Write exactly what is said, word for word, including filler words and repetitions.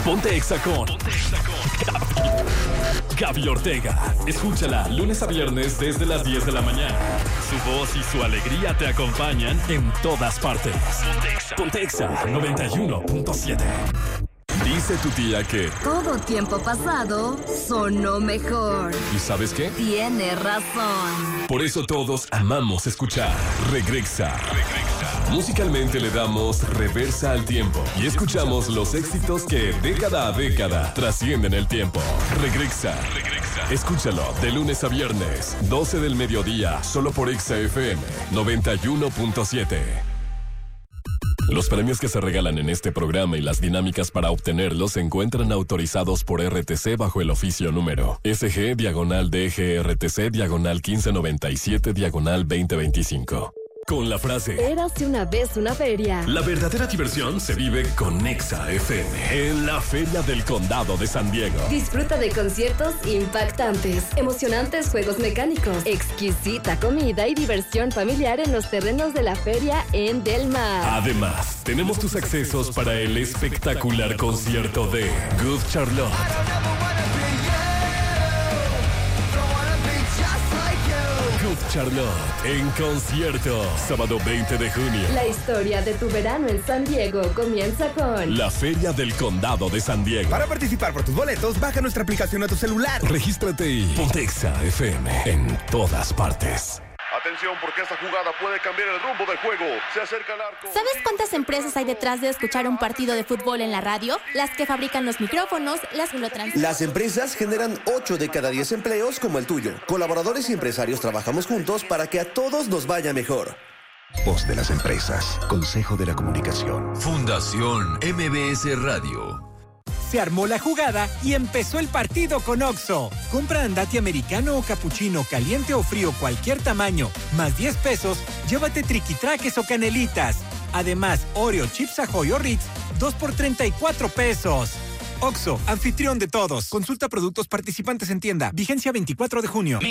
Ponte Exa con Gaby Ortega. Escúchala lunes a viernes desde las diez de la mañana. Su voz y su alegría te acompañan en todas partes. Ponte Exa noventa y uno punto siete. Dice tu tía que todo tiempo pasado sonó mejor. ¿Y sabes qué? Tiene razón. Por eso todos amamos escuchar Regresa. Regresa. Musicalmente le damos reversa al tiempo y escuchamos los éxitos que década a década trascienden el tiempo. Regresa. Regresa. Escúchalo de lunes a viernes, doce del mediodía, solo por Exa F M noventa y uno punto siete. Los premios que se regalan en este programa y las dinámicas para obtenerlos se encuentran autorizados por R T C bajo el oficio número S G diagonal D G R T C diagonal quince noventa y siete diagonal veinte veinticinco. Con la frase Érase una vez una feria. La verdadera diversión se vive con Exa F M en la Feria del Condado de San Diego. Disfruta de conciertos impactantes, emocionantes juegos mecánicos, exquisita comida y diversión familiar en los terrenos de la feria en Del Mar. Además, tenemos tus accesos para el espectacular concierto de Good Charlotte. Good Charlotte en concierto, sábado veinte de junio. La historia de tu verano en San Diego comienza con la Feria del Condado de San Diego. Para participar por tus boletos, baja nuestra aplicación a tu celular. Regístrate y ponte Exa F M en todas partes. Atención, porque esta jugada puede cambiar el rumbo del juego. Se acerca al arco. ¿Sabes cuántas empresas hay detrás de escuchar un partido de fútbol en la radio? Las que fabrican los micrófonos, las que lo transmiten. Las empresas generan ocho de cada diez empleos como el tuyo. Colaboradores y empresarios trabajamos juntos para que a todos nos vaya mejor. Voz de las empresas. Consejo de la Comunicación. Fundación M B S Radio. Se armó la jugada y empezó el partido con Oxxo. Compra andati americano o capuchino, caliente o frío, cualquier tamaño, más diez pesos, llévate triquitraques o canelitas. Además, Oreo, Chips Ahoy o Ritz, dos por treinta y cuatro pesos. Oxxo, anfitrión de todos. Consulta productos participantes en tienda. Vigencia veinticuatro de junio.